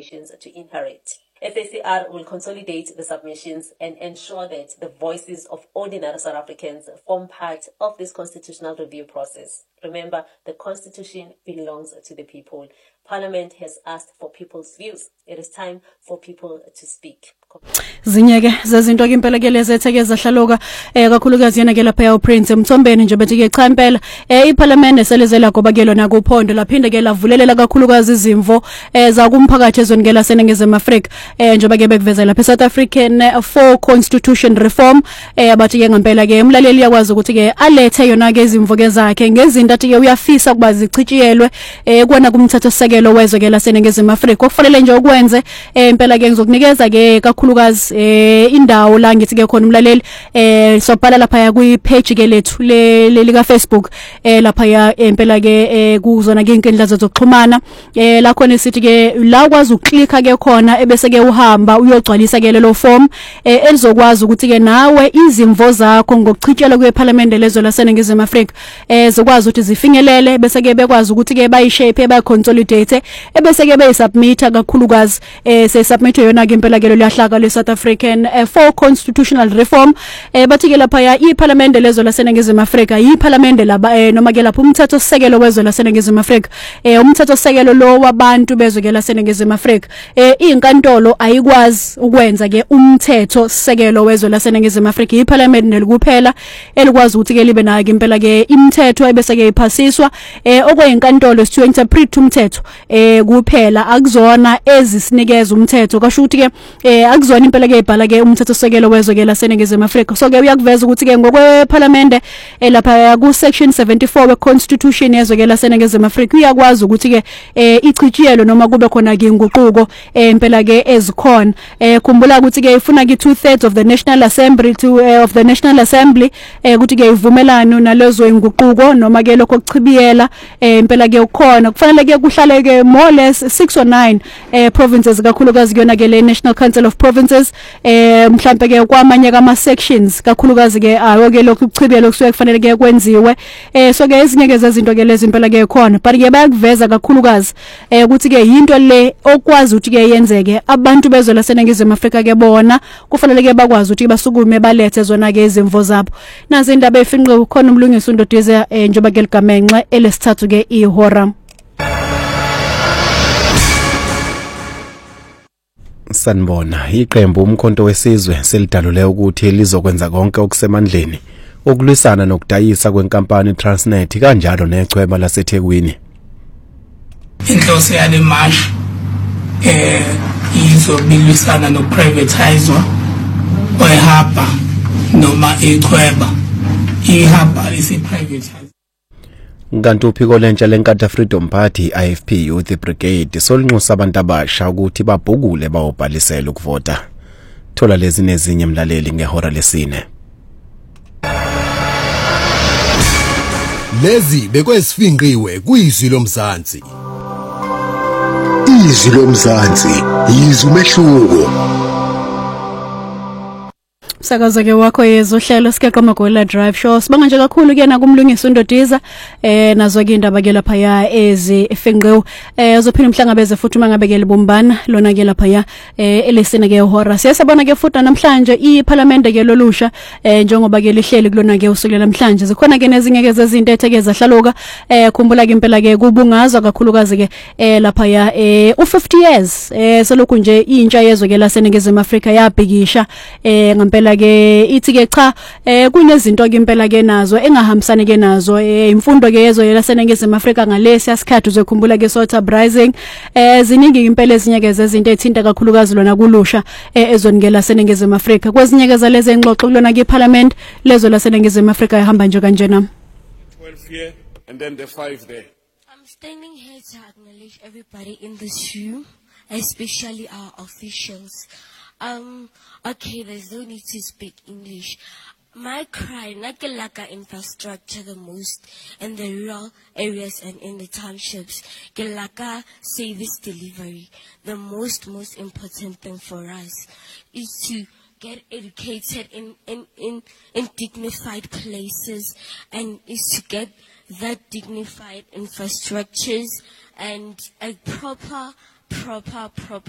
generations to inherit. SACR will consolidate the submissions and ensure that the voices of ordinary South Africans form part of this constitutional review process. Remember, the Constitution belongs to the people. Parliament has asked for people's views. It is time for people to speak. Zinyeke zezinto ke impela ke lezetheke zahlaloka kakhulukazi yena ke lapha uPrince Mthombeni nje bethi ke cha impela iParliament selezela goba ke lona kuphondo laphinde ke lavulelela kakhulukazi izimvo za kumphakathi ezweni ke laseNingizimu Afrika njengoba ke bekuveza lapha eSouth African for Constitution Reform abathi ke ngempela ke umlaleli yakwazi ukuthi ke alethe yona ke izimvo ke zakhe ngezinto athi ke uyafisa kuba zichitshiyelwe kwana kumthetho sekelo wezwe ke laseNingizimu Afrika okufanele nje ukwenze impela ke ngizokunikeza ke kakhulukazi indawo la ngithi ke khona umlaleli sobhala lapha ya kwi page ke lethu lika Facebook lapha ya impela ke kuzona ke inkundla zokuxhumana la khona sithi ke la ukwazi ukuklikha ke khona ebese ke uhamba uyogcwalisa ke lelo form elizokwazi ukuthi ke nawe izimvo zakho ngokuchitshela kweParliament lezwe laseNingizimu Afrika zokwazi ukuthi zifinyelele bese ke bekwazi ukuthi ke bayishape bayiconsolidate ebese ke bayisubmita kakhulukazi se-submit yona ke impela ke lo yahlaka le-South African for Constitutional Reform bathi ke lapha ya iParliament lezwe laseNingizimu Afrika iParliament laba noma ke lapha umthetho sekelo wezwe laseNingizimu Afrika umthetho sekelo lo wabantu bezwe ke laseNingizimu Afrika inkantolo ayikwazi ukwenza ke umthetho sekelo wezwe laseNingizimu Afrika iParliament nelikuphela elikwazi ukuthi ke libe nayo impela ke imithetho ebese ke iphasiswa okuyinkantolo sithiwe interpret umthetho kuphela akuzona ezisinikeza umthetho kasho ukuthi ke akuzona impela ke ibhala ke umthetho sekelo wezwe ke laseNingizimu Afrika so ke uyakuveza ukuthi ke ngokweParliament lapha ku section 74 we constitution yezwe ke laseNingizimu Afrika uyakwazi ukuthi ke ichitshiyelo noma kube khona ke inguquko impela ke ezikhona khumbula ukuthi ke ifuna ke 2/3 of the National Assembly of the National Assembly ukuthi ke ivumelano nalezo inguquko noma ke lokho kuchibiyela impela ke ukhona kufanele ke kuhlale ke more or less 6 or 9 provinces kakhulukazi kuyona ke le National Council of Provinces mhlambe ke kwamanye kama sections kakhulukazi ke ke lokhu kuchibiyela kusuke kufanele ke kwenziwe so ke ezinye ke zezinto ke lezi impela ke khona but ke bayakuveza kakhulukazi ukuthi ke into le okwazi ukuthi ke yenzeke abantu bezwe laseNingizimu Afrika ke bona kufanele ke bakwazi ukuthi basukume balethe zona ke izimvo zabo nazi indaba efinqe ukhona umlungisi uNdodize njoba ke ligamenxe elesithathu ke ihora Sanibona iqembu umkhonto wesizwe selidalule ukuthi lizokwenza konke okusemandleni ukulwisana nokudayisa kwenkampani Transnet kanjalo nechweba laseThekwini. Inhloso yale march izobilwisana noprivatizwa kwehaba noma ichweba ihaba isiprivatized. Kanti uphiko lentsha leNkatha Freedom Party IFP Youth Brigade solinxusa abantu abasha ukuthi babhukule bawobhalisela ukuvota. Thola lezi nezinye mlaleli ngehora lesine. Lezi bekwesifinqiwe kuyizwi lomzansi. Izwi lomzansi yizumehluko. Sakaza ke wakho yezohlelo sikeqa magola drive show sibanga nje kakhulu ke nakumlungisi uNdodiza nazo ke indaba ke lapha ya ezifenqew uzophinda umhlangabeze futhi mangabe ke libumbana lona ke lapha ya elesine ke ihora siyasabona ke futhi namhlanje iParliament ke lolusha njengoba ke lihleli kulona ke usulela namhlanje zikhona ke nezinye ke zezinto etheke zahlaloka khumbula ke impela ke kubungazwa kakhulukazi ke lapha ya u50 years selokhu nje intsha yezwe ke laseNingizimu Afrika yabhikisha ngempela ke ithi ke cha kunezinto ke impela ke nazo engahambisani ke nazo imfundo ke yezwe laseNingizimu Afrika ngalesi yasikhathi uzokhumbula ke Sota Rising ziningi impela ezinye ke zezinto ethinta kakhulukazi lona kulusha ezweni ke laseNingizimu Afrika kwezinye ke zalezi engxoxo kulona ke iParliament lezo laseNingizimu Afrika ihamba nje kanjena 12 here and then the 5 there. I'm standing here to acknowledge everybody in this room, especially our officials. Okay, there's no need to speak English. My cry, nakelaka infrastructure the most in the rural areas and in the townships. Kelaka service delivery. The most important thing for us is to get educated in dignified places and is to get that dignified infrastructures and a proper